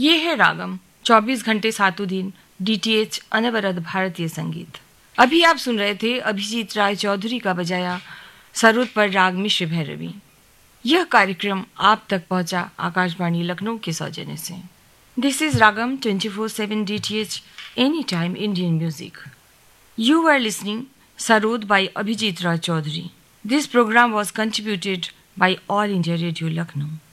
ये है रागम 24 घंटे सातों दिन डीटीएच अनवरत भारतीय संगीत। अभी आप सुन रहे थे अभिजीत राय चौधरी का बजाया सरोद पर राग मिश्र भैरवी। यह कार्यक्रम आप तक पहुंचा आकाशवाणी लखनऊ के सौजन्य से। This is ragam 24/7 DTH any time Indian music. You were listening Sarod by Abhijit Rai Chaudhary. This program was contributed by All India Radio Lucknow.